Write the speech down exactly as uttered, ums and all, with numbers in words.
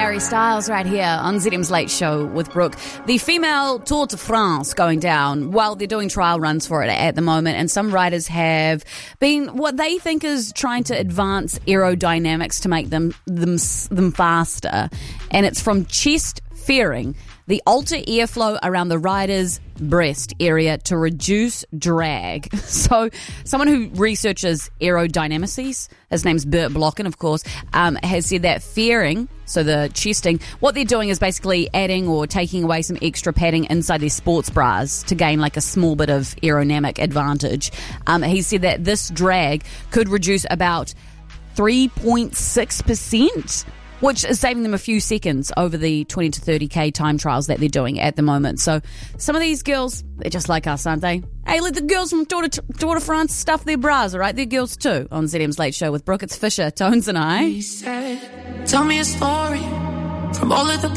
Harry Styles right here on Z M's Late Show with Brooke. The female Tour de France going down. Well, they're doing trial runs for it at the moment, and some riders have been what they think is trying to advance aerodynamics to make them them them faster. And it's from chest fairing, the alter airflow around the rider's breast area to reduce drag. So someone who researches aerodynamics, his name's Bert Blocken, of course, um, has said that fairing, so the chesting, what they're doing is basically adding or taking away some extra padding inside their sports bras to gain like a small bit of aerodynamic advantage. Um, he said that this drag could reduce about three point six percent, which is saving them a few seconds over the twenty to thirty K time trials that they're doing at the moment. So some of these girls, they're just like us, aren't they? Hey, let the girls from Tour de, Tour de France stuff their bras, all right? They're girls too on Z M's Late Show with Brooke. It's Fisher, Tones and I. He said, tell me a story from all of the